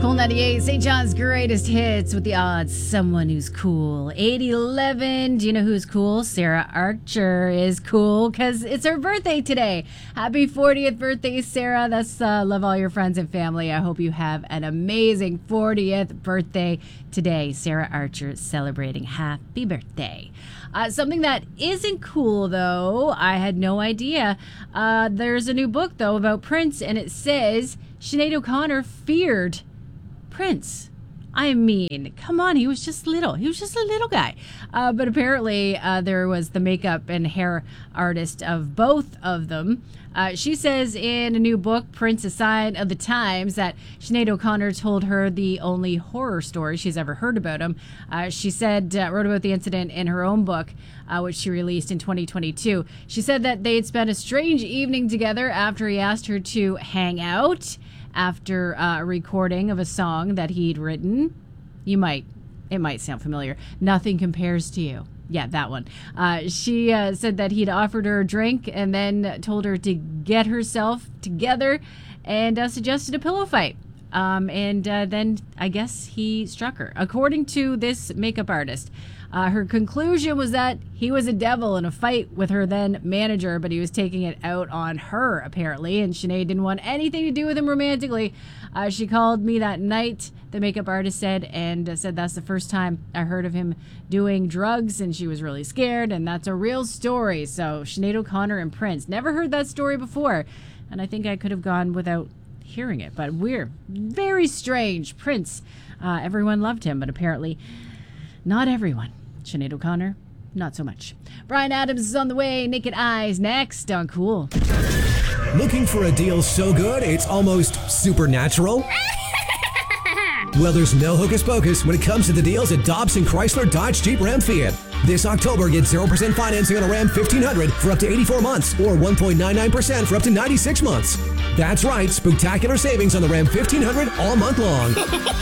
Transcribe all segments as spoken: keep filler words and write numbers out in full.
Cool ninety-eight, Saint John's greatest hits with the odds. Someone who's cool. eight eleven. Do you know who's cool? Sarah Archer is cool because it's her birthday today. Happy fortieth birthday, Sarah. That's uh, love all your friends and family. I hope you have an amazing fortieth birthday today. Sarah Archer is celebrating. Happy birthday. Uh, something that isn't cool, though, I had no idea. Uh, there's a new book, though, about Prince, and it says Sinead O'Connor feared Prince. I mean, come on, he was just little. He was just a little guy. Uh, but apparently uh, there was the makeup and hair artist of both of them. Uh, she says in a new book, Prince, A Sign of the Times, that Sinead O'Connor told her the only horror story she's ever heard about him. Uh, she said, uh, wrote about the incident in her own book, uh, which she released in twenty twenty-two. She said that they'd spent a strange evening together after he asked her to hang out after uh, a recording of a song that he'd written. You might, it might sound familiar. Nothing Compares to You. Yeah, that one. Uh, she uh, said that he'd offered her a drink and then told her to get herself together and uh, suggested a pillow fight. Um, and uh, then I guess he struck her. According to this makeup artist, uh, her conclusion was that he was a devil in a fight with her then manager, but he was taking it out on her, apparently, and Sinead didn't want anything to do with him romantically. Uh, she called me that night, the makeup artist said, and uh, said that's the first time I heard of him doing drugs, and she was really scared, and that's a real story. So Sinead O'Connor and Prince. Never heard that story before, and I think I could have gone without hearing it, but we're very strange. Prince, uh, everyone loved him, but apparently not everyone. Sinead O'Connor, not so much. Bryan Adams is on the way. Naked Eyes next on Cool. Looking for a deal so good it's almost supernatural? Well, there's no hocus pocus when it comes to the deals at Dobson Chrysler Dodge Jeep Ram Fiat. This October, get zero percent financing on a Ram fifteen hundred for up to eighty-four months or one point nine nine percent for up to ninety-six months. That's right, spectacular savings on the Ram fifteen hundred all month long.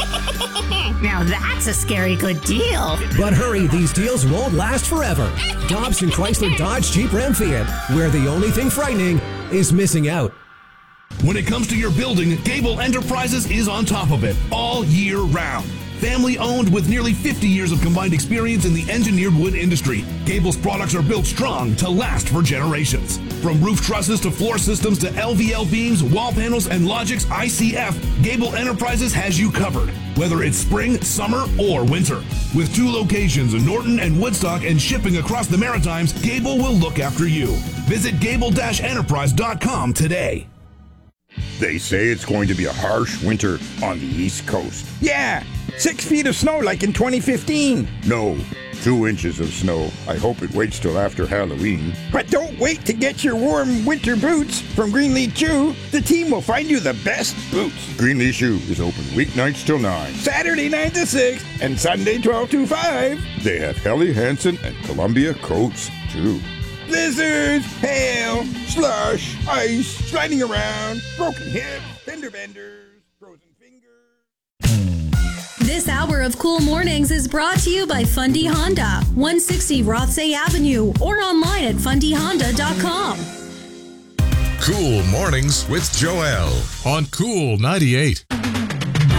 Now that's a scary good deal. But hurry, these deals won't last forever. Dobson Chrysler Dodge Jeep Ram Fiat, where the only thing frightening is missing out. When it comes to your building, Gable Enterprises is on top of it all year round. Family owned with nearly fifty years of combined experience in the engineered wood industry, Gable's products are built strong to last for generations. From roof trusses to floor systems to L V L beams, wall panels, and Logix I C F, Gable Enterprises has you covered, whether it's spring, summer, or winter. With two locations in Norton and Woodstock and shipping across the Maritimes, Gable will look after you. Visit gable dash enterprise dot com today. They say it's going to be a harsh winter on the East Coast. Yeah, six feet of snow like in twenty fifteen. No, two inches of snow. I hope it waits till after Halloween. But don't wait to get your warm winter boots from Greenleaf Shoe. The team will find you the best boots. Greenleaf Shoe is open weeknights till nine. Saturday nine to six and Sunday twelve to five. They have Helly Hansen and Columbia coats, too. Blizzards, hail, slush, ice, sliding around, broken hips, fender benders, frozen fingers. This hour of Cool Mornings is brought to you by Fundy Honda, one sixty Rothsay Avenue, or online at fundy honda dot com. Cool Mornings with Joelle on Cool ninety-eight.